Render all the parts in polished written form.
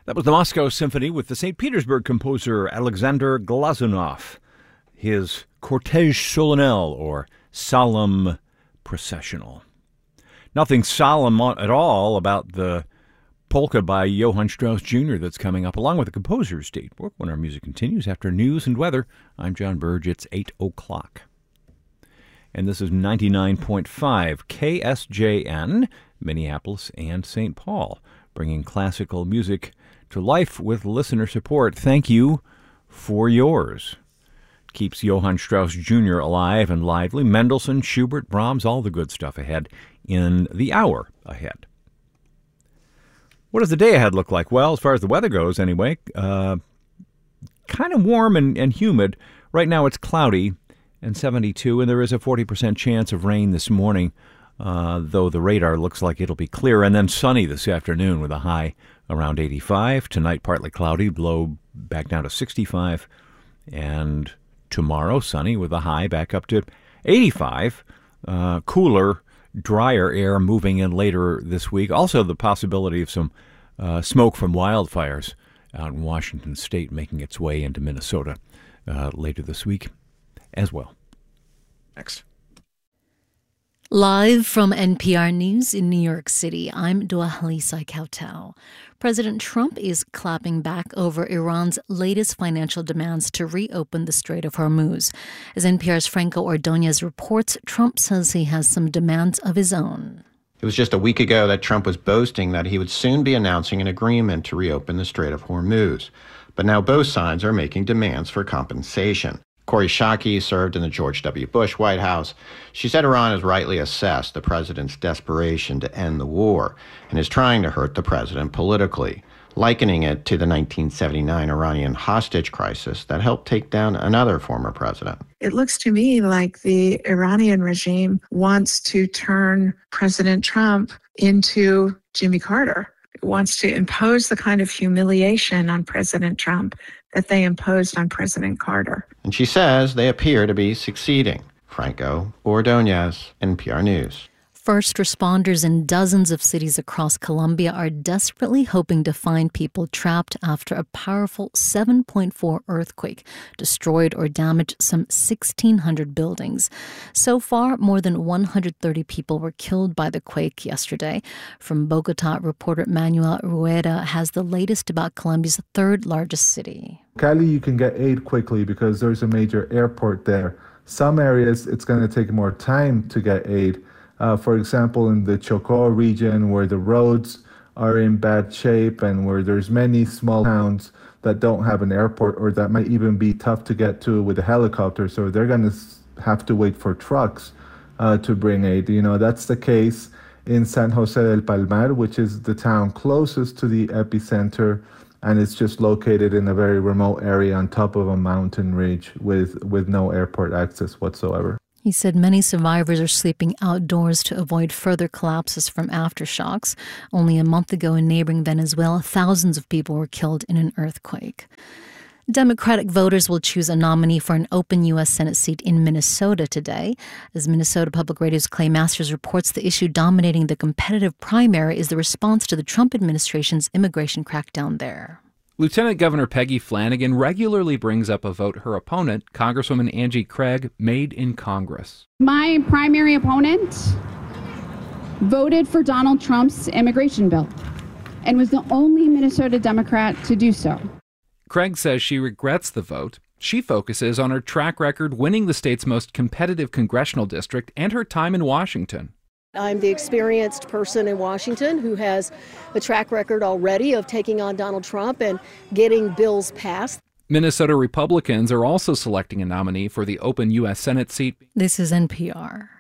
That was the Moscow Symphony with the St. Petersburg composer Alexander Glazunov. His Cortège Solennel, or Solemn Processional. Nothing solemn at all about the polka by Johann Strauss Jr. that's coming up, along with the Composer's Date book when our music continues after news and weather. I'm John Burge. It's 8 o'clock. And this is 99.5 KSJN, Minneapolis and St. Paul, bringing classical music to life with listener support. Thank you for yours. Keeps Johann Strauss Jr. alive and lively. Mendelssohn, Schubert, Brahms, all the good stuff ahead in the hour ahead. What does the day ahead look like? Well, as far as the weather goes anyway, kind of warm and humid. Right now it's cloudy and 72, and there is a 40% chance of rain this morning, though the radar looks like it'll be clear, and then sunny this afternoon with a high around 85. Tonight, partly cloudy, low back down to 65. And tomorrow, sunny with a high back up to 85. Cooler, drier air moving in later this week. Also, the possibility of some smoke from wildfires out in Washington State making its way into Minnesota later this week as well. Next. Live from NPR News in New York City, I'm Dua Halisa Kautal. President Trump is clapping back over Iran's latest financial demands to reopen the Strait of Hormuz. As NPR's Franco Ordonez reports, Trump says he has some demands of his own. It was just a week ago that Trump was boasting that he would soon be announcing an agreement to reopen the Strait of Hormuz. But now both sides are making demands for compensation. Kori Schake served in the George W. Bush White House. She said Iran has rightly assessed the president's desperation to end the war and is trying to hurt the president politically, likening it to the 1979 Iranian hostage crisis that helped take down another former president. It looks to me like the Iranian regime wants to turn President Trump into Jimmy Carter. It wants to impose the kind of humiliation on President Trump that they imposed on President Carter. And she says they appear to be succeeding. Franco Ordonez, NPR News. First responders in dozens of cities across Colombia are desperately hoping to find people trapped after a powerful 7.4 earthquake destroyed or damaged some 1,600 buildings. So far, more than 130 people were killed by the quake yesterday. From Bogota, reporter Manuel Rueda has the latest about Colombia's third largest city. Cali, you can get aid quickly because there's a major airport there. Some areas, it's going to take more time to get aid. For example, in the Chocó region, where the roads are in bad shape and where there's many small towns that don't have an airport or that might even be tough to get to with a helicopter. So they're going to have to wait for trucks to bring aid. You know, that's the case in San Jose del Palmar, which is the town closest to the epicenter. And it's just located in a very remote area on top of a mountain ridge with no airport access whatsoever. He said many survivors are sleeping outdoors to avoid further collapses from aftershocks. Only a month ago in neighboring Venezuela, thousands of people were killed in an earthquake. Democratic voters will choose a nominee for an open U.S. Senate seat in Minnesota today. As Minnesota Public Radio's Clay Masters reports, the issue dominating the competitive primary is the response to the Trump administration's immigration crackdown there. Lieutenant Governor Peggy Flanagan regularly brings up a vote her opponent, Congresswoman Angie Craig, made in Congress. My primary opponent voted for Donald Trump's immigration bill and was the only Minnesota Democrat to do so. Craig says she regrets the vote. She focuses on her track record winning the state's most competitive congressional district and her time in Washington. I'm the experienced person in Washington who has a track record already of taking on Donald Trump and getting bills passed. Minnesota Republicans are also selecting a nominee for the open U.S. Senate seat. This is NPR.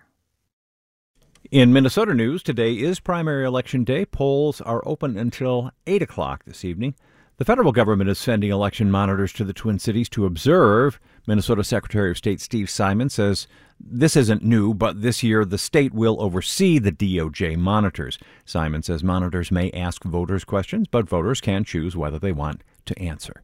In Minnesota news, today is primary election day. Polls are open until 8 o'clock this evening. The federal government is sending election monitors to the Twin Cities to observe. Minnesota Secretary of State Steve Simon says this isn't new, but this year the state will oversee the DOJ monitors. Simon says monitors may ask voters questions, but voters can choose whether they want to answer.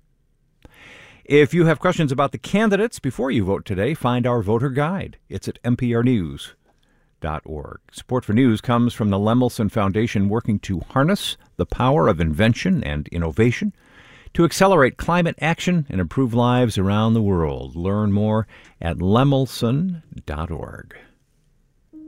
If you have questions about the candidates before you vote today, find our voter guide. It's at nprnews.com. Lemelson.org. Support for news comes from the Lemelson Foundation, working to harness the power of invention and innovation to accelerate climate action and improve lives around the world. Learn more at Lemelson.org.